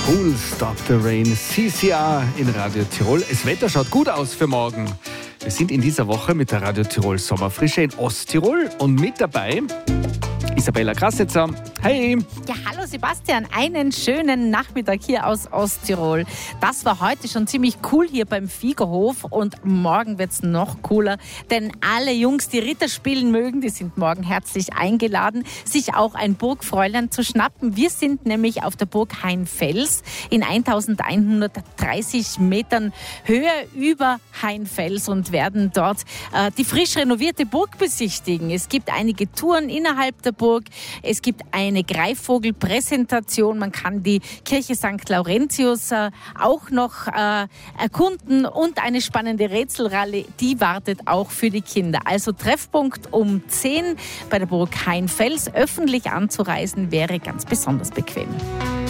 Cool, Stop the Rain, CCR in Radio Tirol. Das Wetter schaut gut aus für morgen. Wir sind in dieser Woche mit der Radio Tirol Sommerfrische in Osttirol und mit dabei Isabella Krassitzer. Hey! Ja, hallo Sebastian, einen schönen Nachmittag hier aus Osttirol. Das war heute schon ziemlich cool hier beim Fiegerhof und morgen wird es noch cooler, denn alle Jungs, die Ritter spielen mögen, die sind morgen herzlich eingeladen, sich auch ein Burgfräulein zu schnappen. Wir sind nämlich auf der Burg Hainfels in 1130 Metern Höhe über Hainfels und werden dort die frisch renovierte Burg besichtigen. Es gibt einige Touren innerhalb der Burg. Es gibt eine Greifvogelpräsentation. Man kann die Kirche St. Laurentius auch noch erkunden und eine spannende Rätselrallye, die wartet auch für die Kinder. Also Treffpunkt um 10 bei der Burg Hainfels. Öffentlich anzureisen wäre ganz besonders bequem.